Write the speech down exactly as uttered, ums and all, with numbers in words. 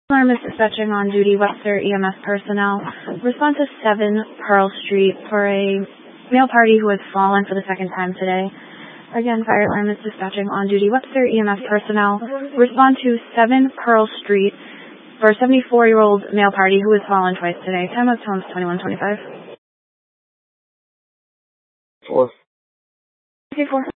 Alarm is dispatching on duty Webster E M S personnel. Respond to seven Pearl Street for a male party who has fallen for the second time today. Again, fire alarm is dispatching on duty Webster E M S personnel. Respond to seven Pearl Street for a seventy-four-year-old male party who has fallen twice today. Time of home is twenty-one twenty-five. Four. Okay, four.